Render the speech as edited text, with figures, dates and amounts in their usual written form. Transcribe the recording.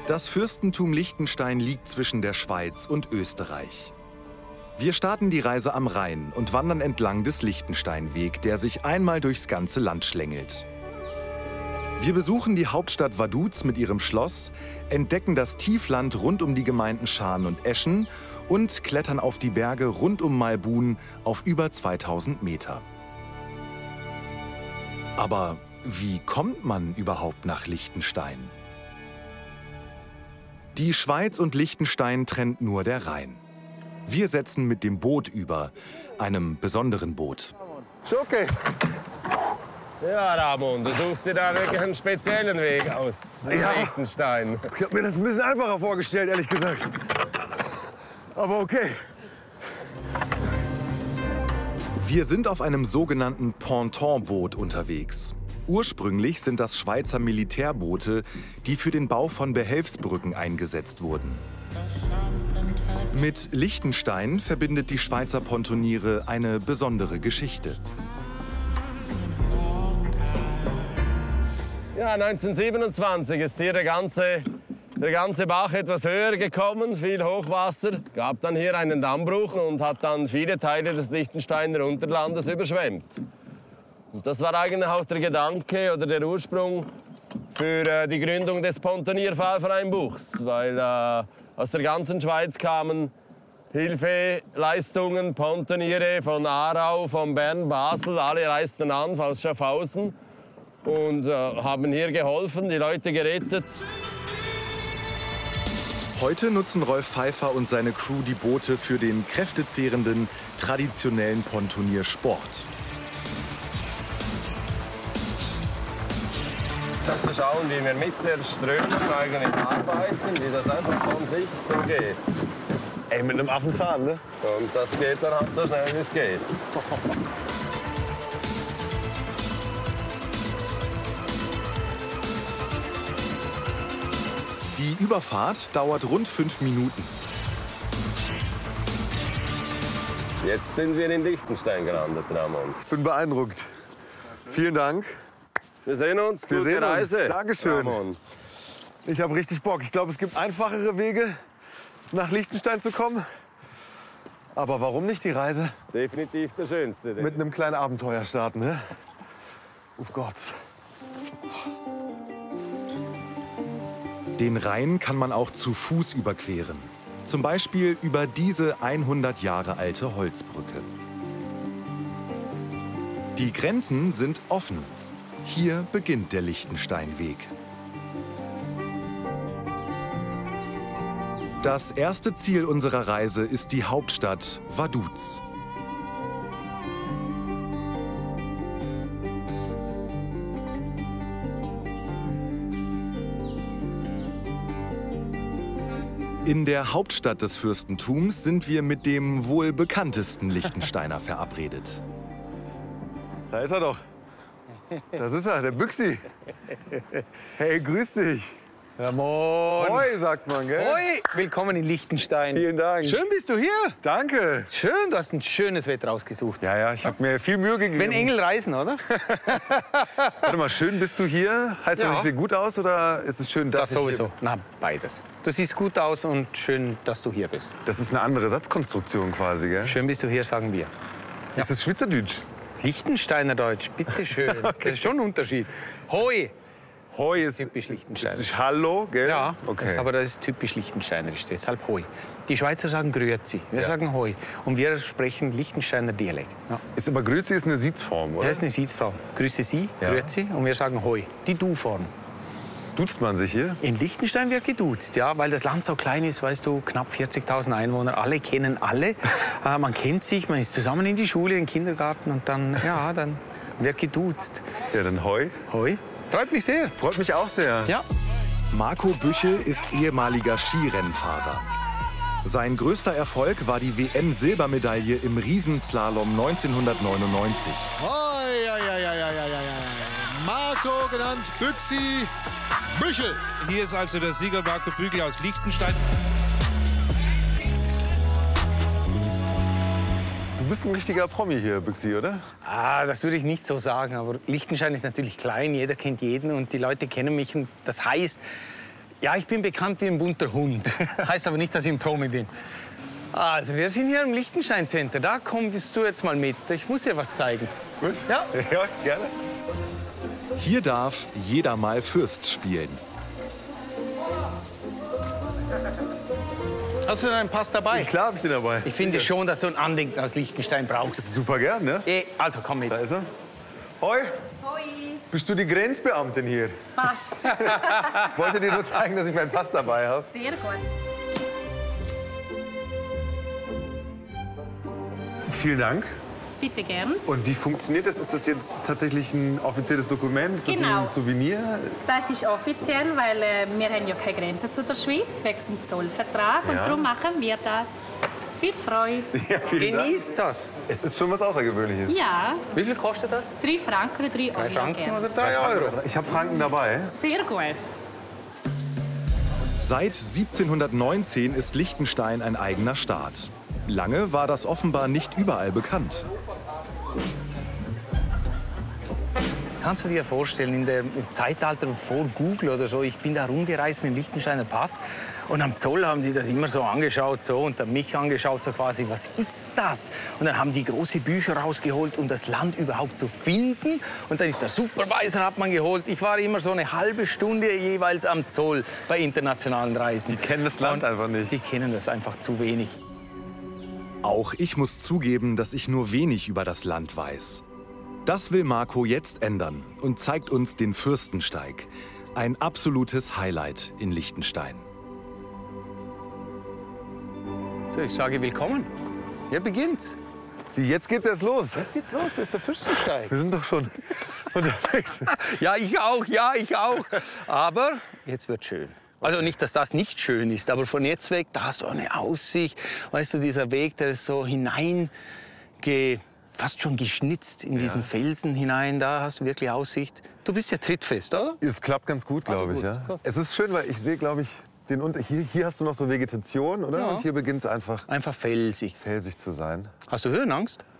Das Fürstentum Liechtenstein liegt zwischen der Schweiz und Österreich. Wir starten die Reise am Rhein und wandern entlang des Liechtensteinweg, der sich einmal durchs ganze Land schlängelt. Wir besuchen die Hauptstadt Vaduz mit ihrem Schloss, entdecken das Tiefland rund um die Gemeinden Schaan und Eschen und klettern auf die Berge rund um Malbun auf über 2000 Meter. Aber wie kommt man überhaupt nach Liechtenstein? Die Schweiz und Liechtenstein trennt nur der Rhein. Wir setzen mit dem Boot über, einem besonderen Boot. Okay. Ja, Ramon, du suchst dir da wirklich einen speziellen Weg aus, Liechtenstein. Ich habe mir das ein bisschen einfacher vorgestellt, ehrlich gesagt. Aber okay. Wir sind auf einem sogenannten Pontonboot unterwegs. Ursprünglich sind das Schweizer Militärboote, die für den Bau von Behelfsbrücken eingesetzt wurden. Mit Liechtenstein verbindet die Schweizer Pontoniere eine besondere Geschichte. Ja, 1927 ist hier der ganze Bach etwas höher gekommen, viel Hochwasser. Gab dann hier einen Dammbruch und hat dann viele Teile des Liechtensteiner Unterlandes überschwemmt. Und das war eigentlich auch der Gedanke oder der Ursprung für die Gründung des Pontonierfahrvereinbuchs, weil aus der ganzen Schweiz kamen Hilfeleistungen, Pontoniere von Aarau, von Bern, Basel, alle reisten an aus Schaffhausen und haben hier geholfen, die Leute gerettet. Heute nutzen Rolf Pfeiffer und seine Crew die Boote für den kräftezehrenden, traditionellen Pontoniersport. Das zu schauen, wie wir mit der Strömung eigentlich arbeiten, wie das einfach von sich so geht. Ey, mit einem Affenzahn, ne? Und das geht dann halt so schnell, wie es geht. Die Überfahrt dauert rund 5 Minuten. Jetzt sind wir in Liechtenstein gelandet, Ramon. Ich bin beeindruckt. Vielen Dank. Wir sehen uns. Wir Gute sehen uns. Reise. Dankeschön. Ramon. Ich habe richtig Bock. Ich glaube, es gibt einfachere Wege, nach Liechtenstein zu kommen. Aber warum nicht die Reise Definitiv der schönste. mit einem kleinen Abenteuer starten, ne? Auf Gott. Den Rhein kann man auch zu Fuß überqueren. Zum Beispiel über diese 100 Jahre alte Holzbrücke. Die Grenzen sind offen. Hier beginnt der Liechtensteinweg. Das erste Ziel unserer Reise ist die Hauptstadt Vaduz. In der Hauptstadt des Fürstentums sind wir mit dem wohl bekanntesten Liechtensteiner verabredet. Da ist er doch. Das ist er, der Büchsi. Hey, grüß dich. Ramon. Hoi, sagt man, gell? Hoi, willkommen in Liechtenstein. Vielen Dank. Schön bist du hier. Danke. Schön, du hast ein schönes Wetter ausgesucht. Ja, ich habe mir viel Mühe gegeben. Wenn Engel reisen, oder? Warte mal, schön bist du hier? Heißt das, Ja. ich sehe gut aus oder ist es schön, dass Das ich sowieso. hier bin? Na, beides. Du siehst gut aus und schön, dass du hier bist. Das ist eine andere Satzkonstruktion quasi, gell? Schön bist du hier, sagen wir. Ist das Schweizerdeutsch? Liechtensteiner Deutsch, bitteschön. Das ist schon ein Unterschied. Hoi. Hoi ist typisch Liechtensteiner. Das ist Hallo, gell? Ja, Okay. aber das ist typisch liechtensteinerisch, deshalb Hoi. Die Schweizer sagen Grüezi, wir sagen Hoi. Und wir sprechen Liechtensteiner Dialekt. Ja. Ist aber Grüezi ist eine Sitzform, oder? Das ist eine Sitzform. Grüße Sie, Ja. Grüezi, und wir sagen Hoi. Die Du-Form. Duzt man sich hier? In Liechtenstein wird geduzt, ja, weil das Land so klein ist, weißt du, knapp 40.000 Einwohner, alle kennen alle. Man kennt sich, man ist zusammen in die Schule, in den Kindergarten und dann wird geduzt. Ja, dann Hoi. Hoi, freut mich sehr. Freut mich auch sehr. Ja. Marco Büchel ist ehemaliger Skirennfahrer. Sein größter Erfolg war die WM-Silbermedaille im Riesenslalom 1999. Marco, genannt Büchsi Büchel. Hier ist also der Sieger Marco Büchel aus Liechtenstein. Du bist ein richtiger Promi hier, Büchsi, oder? Das würde ich nicht so sagen, aber Liechtenstein ist natürlich klein, jeder kennt jeden und die Leute kennen mich. Und das heißt, Ja, ich bin bekannt wie ein bunter Hund. Heißt aber nicht, dass ich ein Promi bin. Also, wir sind hier im Liechtenstein Center. Da kommst du jetzt mal mit. Ich muss dir was zeigen. Gut? Ja? Ja, gerne. Hier darf jeder mal Fürst spielen. Hast du deinen Pass dabei? Klar habe ich den dabei. Ich finde schon, dass du ein Andenken aus Liechtenstein brauchst. Super gern, ne? Also, komm mit. Da ist er. Hoi. Hoi. Bist du die Grenzbeamtin hier? Fast. Ich wollte dir nur zeigen, dass ich meinen Pass dabei habe. Sehr gut. Vielen Dank. Bitte gern. Und wie funktioniert das? Ist das jetzt tatsächlich ein offizielles Dokument? Ist das Genau. ein Souvenir? Das ist offiziell, weil wir haben ja keine Grenze zu der Schweiz wegen dem Zollvertrag. Und darum machen wir das. Viel Freude. Ja, vielen Dank. Genießt das. Es ist schon was Außergewöhnliches. Ja, Wie viel kostet das? 3 Franken oder 3 Euro. 3 Franken gern. oder 3 Euro? Ich habe Franken dabei. Sehr gut. Seit 1719 ist Liechtenstein ein eigener Staat. Lange war das offenbar nicht überall bekannt. Kannst du dir vorstellen, im Zeitalter vor Google oder so, ich bin da rumgereist mit dem Liechtensteiner Pass und am Zoll haben die das immer so angeschaut so, und dann mich angeschaut, so quasi, was ist das? Und dann haben die große Bücher rausgeholt, um das Land überhaupt zu finden. Und dann ist der Supervisor, hat man geholt. Ich war immer so eine halbe Stunde jeweils am Zoll bei internationalen Reisen. Die kennen das Land einfach nicht. Die kennen das einfach zu wenig. Auch ich muss zugeben, dass ich nur wenig über das Land weiß. Das will Marco jetzt ändern und zeigt uns den Fürstensteig. Ein absolutes Highlight in Liechtenstein. So, ich sage willkommen. Hier beginnt's. Wie, jetzt geht's erst los? Jetzt geht's los, das ist der Fürstensteig. Wir sind doch schon unterwegs. Ja, ich auch. Aber jetzt wird schön. Also nicht, dass das nicht schön ist, aber von jetzt weg, da hast du eine Aussicht. Weißt du, dieser Weg, der ist so fast schon geschnitzt in diesen Felsen hinein. Da hast du wirklich Aussicht. Du bist ja trittfest, oder? Es klappt ganz gut, glaube ich. gut. Ja. Gut. Es ist schön, weil ich sehe, glaube ich, hier hast du noch so Vegetation, oder? Ja. Und hier beginnt es einfach Einfach felsig. felsig zu sein. Hast du Höhenangst?